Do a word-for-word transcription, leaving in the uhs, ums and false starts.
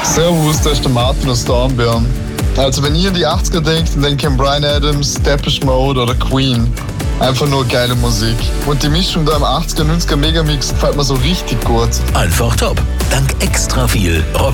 Servus, das ist der Martin aus Dornbirn. Also wenn ihr in die achtziger denkt, dann denkt ihr an Bryan Adams, Depeche Mode oder Queen. Einfach nur geile Musik. Und die Mischung da im achtziger, neunziger Megamix gefällt mir so richtig gut. Einfach top. Dank extra viel